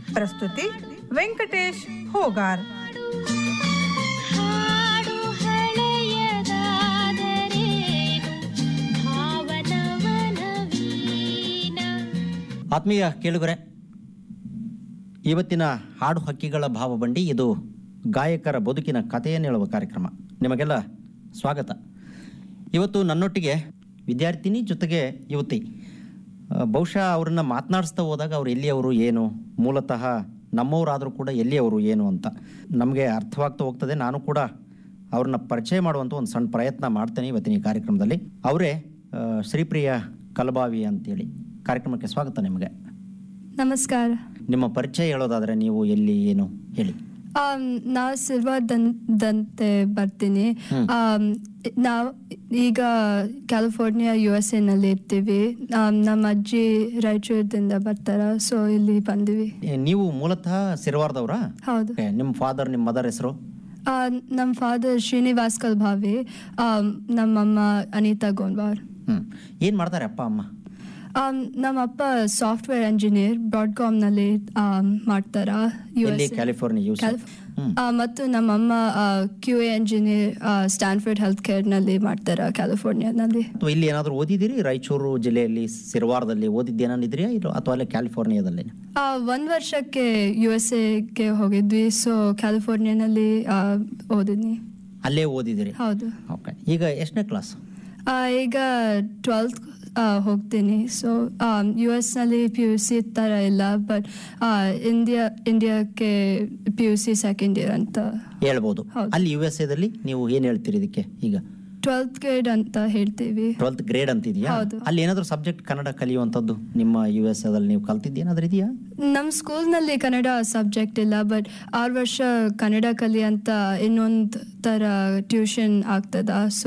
ಪ್ರಸ್ತುತಿ ವೆಂಕಟೇಶ್ ಹೋಗಾರ್. ಆತ್ಮೀಯ ಕೇಳುಗರೆ, ಇವತ್ತಿನ ಹಾಡು ಹಕ್ಕಿಗಳ ಭಾವಬಂಡಿ ಇದು ಗಾಯಕರ ಬದುಕಿನ ಕಥೆಯನ್ನು ಹೇಳುವ ಕಾರ್ಯಕ್ರಮ. ನಿಮಗೆಲ್ಲ ಸ್ವಾಗತ. ಇವತ್ತು ನನ್ನೊಟ್ಟಿಗೆ ವಿದ್ಯಾರ್ಥಿನಿ ಜೊತೆಗೆ ಯುವತಿ. ಬಹುಶಃ ಅವ್ರನ್ನ ಮಾತನಾಡಿಸ್ತಾ ಹೋದಾಗ ಅವ್ರು ಎಲ್ಲಿಯವರು ಏನು, ಮೂಲತಃ ನಮ್ಮವರಾದರೂ ಕೂಡ ಎಲ್ಲಿಯವರು ಏನು ಅಂತ ನಮಗೆ ಅರ್ಥವಾಗ್ತಾ ಹೋಗ್ತದೆ. ನಾನು ಕೂಡ ಅವ್ರನ್ನ ಪರಿಚಯ ಮಾಡುವಂಥ ಒಂದು ಸಣ್ಣ ಪ್ರಯತ್ನ ಮಾಡ್ತೇನೆ ಇವತ್ತಿನ ಈ ಕಾರ್ಯಕ್ರಮದಲ್ಲಿ. ಅವರೇ ಶ್ರೀಪ್ರಿಯ ಕಲಬಾವಿ ಅಂತೇಳಿ. ಕಾರ್ಯಕ್ರಮಕ್ಕೆ ಸ್ವಾಗತ ನಿಮಗೆ. ನಮಸ್ಕಾರ. ನಿಮ್ಮ ಪರಿಚಯ ಹೇಳೋದಾದರೆ ನೀವು ಎಲ್ಲಿ ಏನು ಹೇಳಿ. ನಾವು ಸಿಲ್ವಾದಂತೆ ಬರ್ತೀನಿ. ನಾವು ಈಗ ಕ್ಯಾಲಿಫೋರ್ನಿಯಾ USA ನಲ್ಲಿ ಇರ್ತೀವಿ. ನಮ್ಮ ಅಜ್ಜಿ ರಾಯಚೂರದಿಂದ ಬರ್ತಾರ, ಸೊ ಇಲ್ಲಿ ಬಂದಿವಿ. ನೀವು ಮೂಲತಃ ಸಿರವಾರದವ್ರಾ? ಹೌದು. ನಿಮ್ಮ ಫಾದರ್ ನಿಮ್ಮ ಮದರ್ ಹೆಸರು? ನಮ್ಮ ಫಾದರ್ ಶ್ರೀನಿವಾಸ್ ಕಲ್ಭಾವಿ, ನಮ್ಮಮ್ಮ ಅನಿತಾ ಗೋನ್ವಾರ್. ಏನು ಮಾಡ್ತಾರೆ ಅಪ್ಪ ಅಮ್ಮ? ನಮ್ಮ ಅಪ್ಪ ಸಾಫ್ಟ್ವೇರ್ ಇಂಜಿನಿಯರ್ ಬ್ರಾಡ್ಕಾಮ್ನಲ್ಲಿ ಮಾಡ್ತಾರ, ಕ್ಯಾಲಿಫೋರ್ನಿಯಾ. ಮತ್ತು ನಮ್ಮಮ್ಮ QA ಇಂಜಿನಿಯರ್ ಸ್ಟ್ಯಾನ್ಫರ್ಡ್ ಹೆಲ್ತ್ ಕೇರ್ನಲ್ಲಿ ಮಾಡ್ತಾರ ಕ್ಯಾಲಿಫೋರ್ನಿಯಾನಲ್ಲಿ. ಇಲ್ಲಿ ಏನಾದರೂ ಓದಿದ್ದೀರಿ? ರಾಯಚೂರು ಜಿಲ್ಲೆಯಲ್ಲಿ ಸಿರವಾರದಲ್ಲಿ ಓದಿದ್ದೇನಿದ್ರಿಯಾ ಇಲ್ಲ ಅಥವಾ ಅಲ್ಲೇ ಕ್ಯಾಲಿಫೋರ್ನಿಯಾದಲ್ಲಿ? 1 ವರ್ಷಕ್ಕೆ USAಗೆ ಹೋಗಿದ್ವಿ, ಸೊ ಕ್ಯಾಲಿಫೋರ್ನಿಯಾನಲ್ಲಿ ಓದಿದ್ನಿ. ಅಲ್ಲೇ ಓದಿದ್ದೀರಿ? ಹೌದು. ಓಕೆ. ಈಗ ಎಷ್ಟನೇ ಕ್ಲಾಸ್? ಈಗ 12th ಹೋಗ್ತೀನಿ. ಸೊ US ನಲ್ಲಿ PUC ಥರ ಇಲ್ಲ, ಬಟ್ ಇಂಡಿಯಾಕ್ಕೆ PUC ಸೆಕೆಂಡ್ ಇಯರ್ ಅಂತ ಹೇಳ್ಬೋದು. ಅಲ್ಲಿ USA ನೀವು ಏನು ಹೇಳ್ತೀರಿ ಇದಕ್ಕೆ? ಈಗ 12th ಗ್ರೇಡ್ ಅಂತ ಹೇಳ್ತೀವಿ. 12th grade ಅಂತಿದೆಯಾ? ಅಲ್ಲಿ ಏನಾದರೂ ಸಬ್ಜೆಕ್ಟ್ ಕನ್ನಡ ಕಲಿಯುವಂಥದ್ದು ನಿಮ್ಮ USA ನೀವು ಕಲ್ತಿದ್ದೇನಾದ್ರೂ ಇದೆಯಾ? ನಮ್ಮ ಸ್ಕೂಲ್ನಲ್ಲಿ ಕನ್ನಡ ಸಬ್ಜೆಕ್ಟ್ ಇಲ್ಲ, ಬಟ್ 6 ವರ್ಷ ಕನ್ನಡ ಕಲಿಯಂತ ಇನ್ನೊಂದು ಥರ ಟ್ಯೂಷನ್ ಆಗ್ತದ. ಸೊ